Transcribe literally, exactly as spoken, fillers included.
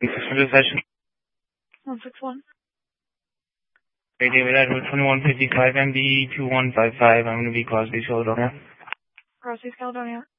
Passenger session. one six one. Hey, David, Edward, twenty-one fifty-five M B two one five five. I'm going to be Crosby, Philadelphia. Crosby, Caledonia.